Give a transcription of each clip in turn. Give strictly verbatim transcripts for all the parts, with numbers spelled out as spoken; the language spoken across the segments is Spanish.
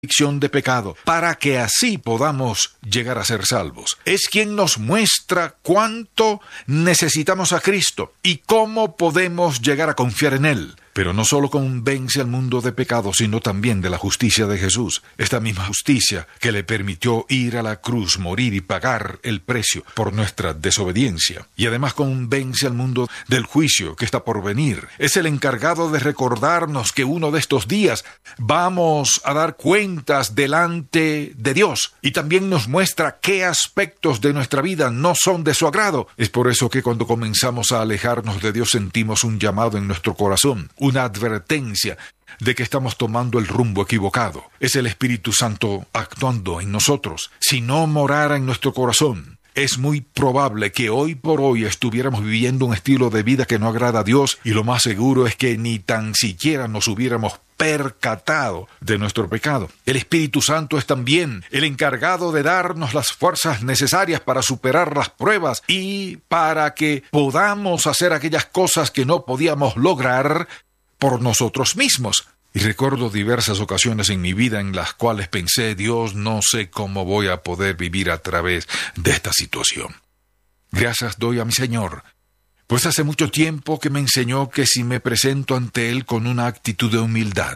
convicción de pecado, para que así podamos llegar a ser salvos. Es quien nos muestra cuánto necesitamos a Cristo y cómo podemos llegar a confiar en Él. Pero no solo convence al mundo de pecado, sino también de la justicia de Jesús. Esta misma justicia que le permitió ir a la cruz, morir y pagar el precio por nuestra desobediencia. Y además convence al mundo del juicio que está por venir. Es el encargado de recordarnos que uno de estos días vamos a dar cuentas delante de Dios. Y también nos muestra qué aspectos de nuestra vida no son de su agrado. Es por eso que cuando comenzamos a alejarnos de Dios sentimos un llamado en nuestro corazón. Una advertencia de que estamos tomando el rumbo equivocado. Es el Espíritu Santo actuando en nosotros. Si no morara en nuestro corazón, es muy probable que hoy por hoy estuviéramos viviendo un estilo de vida que no agrada a Dios, y lo más seguro es que ni tan siquiera nos hubiéramos percatado de nuestro pecado. El Espíritu Santo es también el encargado de darnos las fuerzas necesarias para superar las pruebas y para que podamos hacer aquellas cosas que no podíamos lograr por nosotros mismos. Y recuerdo diversas ocasiones en mi vida en las cuales pensé, Dios, no sé cómo voy a poder vivir a través de esta situación. Gracias doy a mi Señor, pues hace mucho tiempo que me enseñó que si me presento ante Él con una actitud de humildad,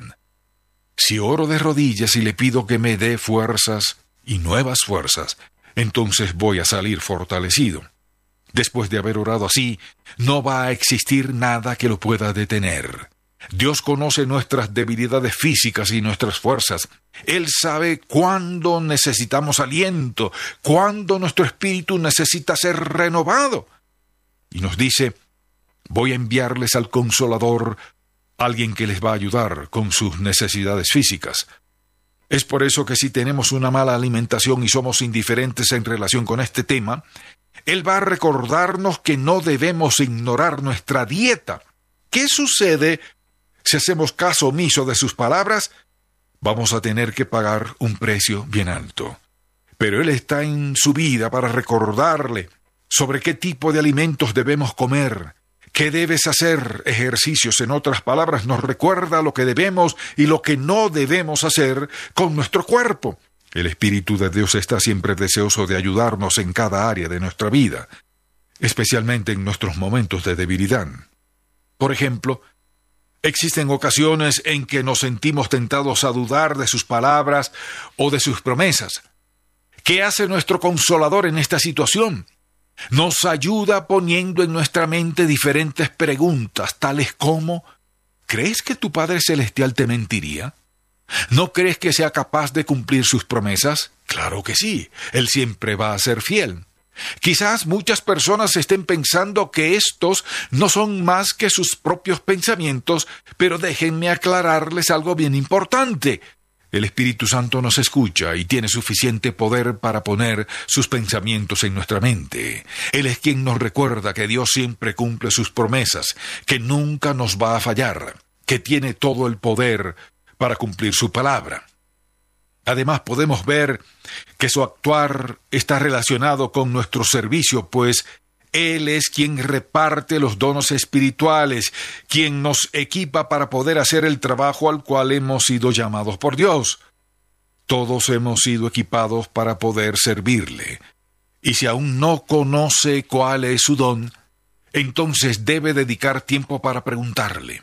si oro de rodillas y le pido que me dé fuerzas y nuevas fuerzas, entonces voy a salir fortalecido. Después de haber orado así, no va a existir nada que lo pueda detener. Dios conoce nuestras debilidades físicas y nuestras fuerzas. Él sabe cuándo necesitamos aliento, cuándo nuestro espíritu necesita ser renovado. Y nos dice, voy a enviarles al Consolador, alguien que les va a ayudar con sus necesidades físicas. Es por eso que si tenemos una mala alimentación y somos indiferentes en relación con este tema, Él va a recordarnos que no debemos ignorar nuestra dieta. ¿Qué sucede si hacemos caso omiso de sus palabras? Vamos a tener que pagar un precio bien alto. Pero Él está en su vida para recordarle sobre qué tipo de alimentos debemos comer, qué debes hacer, ejercicios. En otras palabras, nos recuerda lo que debemos y lo que no debemos hacer con nuestro cuerpo. El Espíritu de Dios está siempre deseoso de ayudarnos en cada área de nuestra vida, especialmente en nuestros momentos de debilidad. Por ejemplo, existen ocasiones en que nos sentimos tentados a dudar de sus palabras o de sus promesas. ¿Qué hace nuestro Consolador en esta situación? Nos ayuda poniendo en nuestra mente diferentes preguntas, tales como, ¿crees que tu Padre Celestial te mentiría? ¿No crees que sea capaz de cumplir sus promesas? Claro que sí, Él siempre va a ser fiel. Quizás muchas personas estén pensando que estos no son más que sus propios pensamientos, pero déjenme aclararles algo bien importante. El Espíritu Santo nos escucha y tiene suficiente poder para poner sus pensamientos en nuestra mente. Él es quien nos recuerda que Dios siempre cumple sus promesas, que nunca nos va a fallar, que tiene todo el poder para cumplir su palabra. Además, podemos ver que su actuar está relacionado con nuestro servicio, pues Él es quien reparte los dones espirituales, quien nos equipa para poder hacer el trabajo al cual hemos sido llamados por Dios. Todos hemos sido equipados para poder servirle. Y si aún no conoce cuál es su don, entonces debe dedicar tiempo para preguntarle.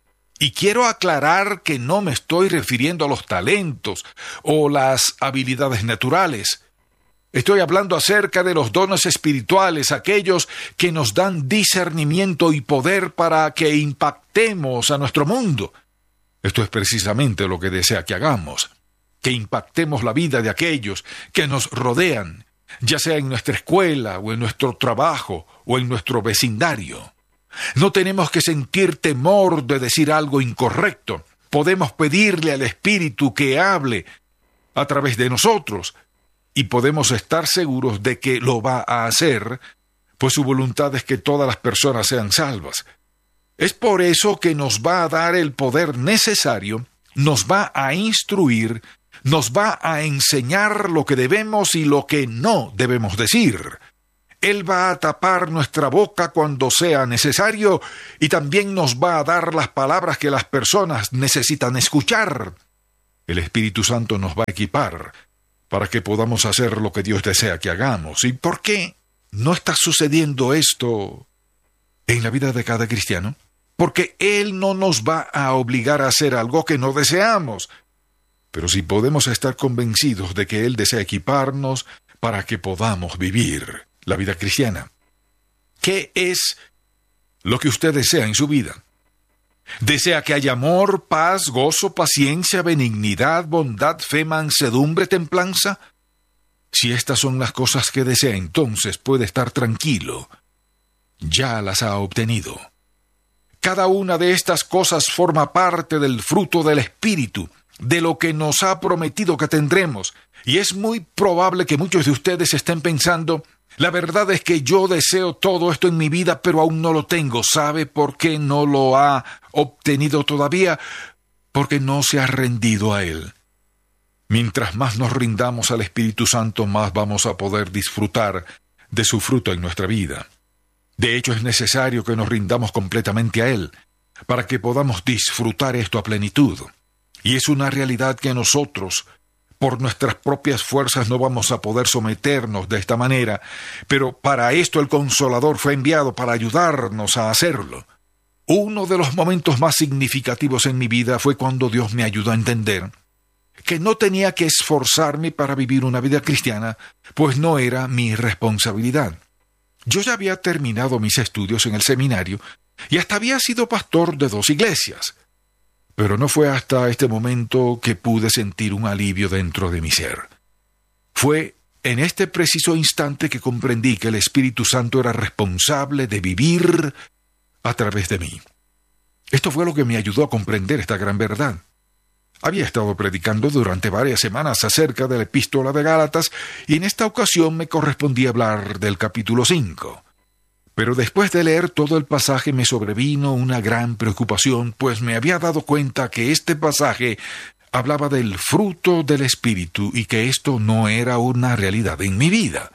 Y quiero aclarar que no me estoy refiriendo a los talentos o las habilidades naturales. Estoy hablando acerca de los dones espirituales, aquellos que nos dan discernimiento y poder para que impactemos a nuestro mundo. Esto es precisamente lo que desea que hagamos, que impactemos la vida de aquellos que nos rodean, ya sea en nuestra escuela o en nuestro trabajo o en nuestro vecindario. No tenemos que sentir temor de decir algo incorrecto. Podemos pedirle al Espíritu que hable a través de nosotros y podemos estar seguros de que lo va a hacer, pues su voluntad es que todas las personas sean salvas. Es por eso que nos va a dar el poder necesario, nos va a instruir, nos va a enseñar lo que debemos y lo que no debemos decir. Él va a tapar nuestra boca cuando sea necesario y también nos va a dar las palabras que las personas necesitan escuchar. El Espíritu Santo nos va a equipar para que podamos hacer lo que Dios desea que hagamos. ¿Y por qué no está sucediendo esto en la vida de cada cristiano? Porque Él no nos va a obligar a hacer algo que no deseamos. Pero sí podemos estar convencidos de que Él desea equiparnos para que podamos vivir la vida cristiana. ¿Qué es lo que usted desea en su vida? ¿Desea que haya amor, paz, gozo, paciencia, benignidad, bondad, fe, mansedumbre, templanza? Si estas son las cosas que desea, entonces puede estar tranquilo. Ya las ha obtenido. Cada una de estas cosas forma parte del fruto del Espíritu, de lo que nos ha prometido que tendremos. Y es muy probable que muchos de ustedes estén pensando, la verdad es que yo deseo todo esto en mi vida, pero aún no lo tengo. ¿Sabe por qué no lo ha obtenido todavía? Porque no se ha rendido a Él. Mientras más nos rindamos al Espíritu Santo, más vamos a poder disfrutar de su fruto en nuestra vida. De hecho, es necesario que nos rindamos completamente a Él, para que podamos disfrutar esto a plenitud. Y es una realidad que nosotros, por nuestras propias fuerzas, no vamos a poder someternos de esta manera, pero para esto el Consolador fue enviado para ayudarnos a hacerlo. Uno de los momentos más significativos en mi vida fue cuando Dios me ayudó a entender que no tenía que esforzarme para vivir una vida cristiana, pues no era mi responsabilidad. Yo ya había terminado mis estudios en el seminario y hasta había sido pastor de dos iglesias. Pero no fue hasta este momento que pude sentir un alivio dentro de mi ser. Fue en este preciso instante que comprendí que el Espíritu Santo era responsable de vivir a través de mí. Esto fue lo que me ayudó a comprender esta gran verdad. Había estado predicando durante varias semanas acerca de la Epístola de Gálatas y en esta ocasión me correspondía hablar del capítulo cinco. Pero después de leer todo el pasaje me sobrevino una gran preocupación, pues me había dado cuenta que este pasaje hablaba del fruto del Espíritu y que esto no era una realidad en mi vida.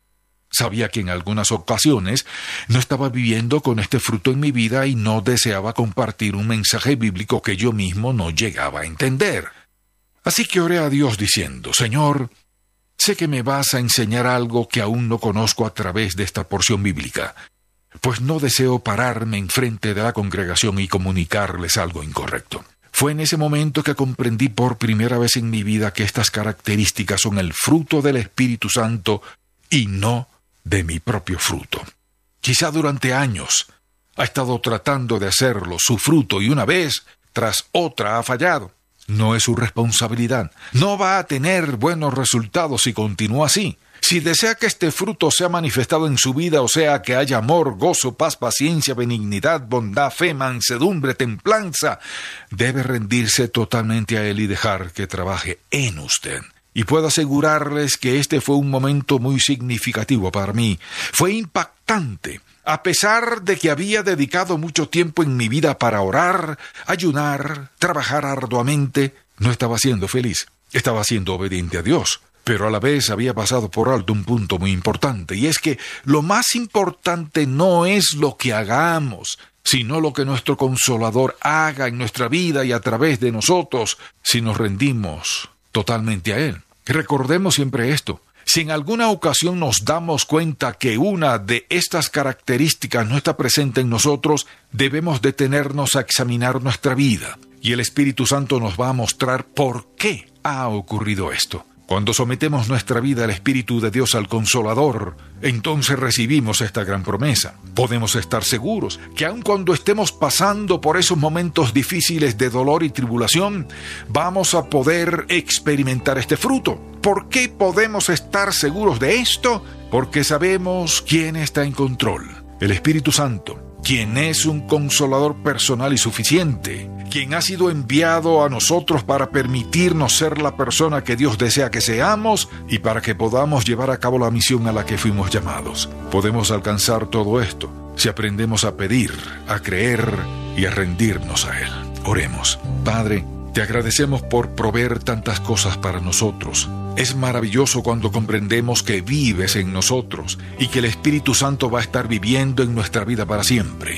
Sabía que en algunas ocasiones no estaba viviendo con este fruto en mi vida y no deseaba compartir un mensaje bíblico que yo mismo no llegaba a entender. Así que oré a Dios diciendo, Señor, sé que me vas a enseñar algo que aún no conozco a través de esta porción bíblica, pues no deseo pararme enfrente de la congregación y comunicarles algo incorrecto. Fue en ese momento que comprendí por primera vez en mi vida que estas características son el fruto del Espíritu Santo y no de mi propio fruto. Quizá durante años ha estado tratando de hacerlo su fruto y una vez tras otra ha fallado. No es su responsabilidad. No va a tener buenos resultados si continúa así. Si desea que este fruto sea manifestado en su vida, o sea, que haya amor, gozo, paz, paciencia, benignidad, bondad, fe, mansedumbre, templanza, debe rendirse totalmente a Él y dejar que trabaje en usted. Y puedo asegurarles que este fue un momento muy significativo para mí. Fue impactante. A pesar de que había dedicado mucho tiempo en mi vida para orar, ayunar, trabajar arduamente, no estaba siendo feliz. Estaba siendo obediente a Dios. Pero a la vez había pasado por alto un punto muy importante, y es que lo más importante no es lo que hagamos, sino lo que nuestro Consolador haga en nuestra vida y a través de nosotros, si nos rendimos totalmente a Él. Recordemos siempre esto. Si en alguna ocasión nos damos cuenta que una de estas características no está presente en nosotros, debemos detenernos a examinar nuestra vida, y el Espíritu Santo nos va a mostrar por qué ha ocurrido esto. Cuando sometemos nuestra vida al Espíritu de Dios, al Consolador, entonces recibimos esta gran promesa. Podemos estar seguros que aun cuando estemos pasando por esos momentos difíciles de dolor y tribulación, vamos a poder experimentar este fruto. ¿Por qué podemos estar seguros de esto? Porque sabemos quién está en control. El Espíritu Santo, quien es un consolador personal y suficiente, quien ha sido enviado a nosotros para permitirnos ser la persona que Dios desea que seamos y para que podamos llevar a cabo la misión a la que fuimos llamados. Podemos alcanzar todo esto si aprendemos a pedir, a creer y a rendirnos a Él. Oremos. Padre, te agradecemos por proveer tantas cosas para nosotros. Es maravilloso cuando comprendemos que vives en nosotros y que el Espíritu Santo va a estar viviendo en nuestra vida para siempre.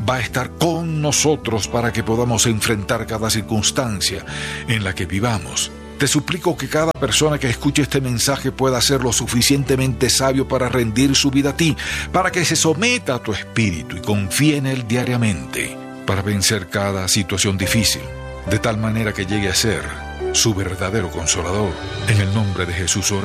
va a estar con nosotros para que podamos enfrentar cada circunstancia en la que vivamos. Te suplico que cada persona que escuche este mensaje pueda ser lo suficientemente sabio para rendir su vida a ti, para que se someta a tu espíritu y confíe en él diariamente, para vencer cada situación difícil, de tal manera que llegue a ser su verdadero consolador. En el nombre de Jesús oramos.